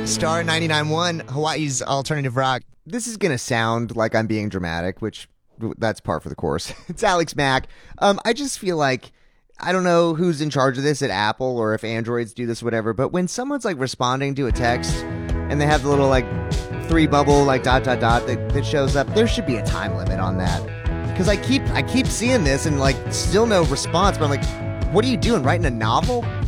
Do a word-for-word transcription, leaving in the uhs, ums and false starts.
Star ninety-nine point one, Hawaii's alternative rock. This is going to sound like I'm being dramatic, which that's par for the course. It's Alex Mack. Um, I just feel like, I don't know who's in charge of this at Apple or if Androids do this or whatever, but when someone's like responding to a text and they have the little like three bubble like dot dot dot that, that shows up, there should be a time limit on that. Because I keep I keep seeing this and like still no response, but I'm like, what are you doing? Writing a novel?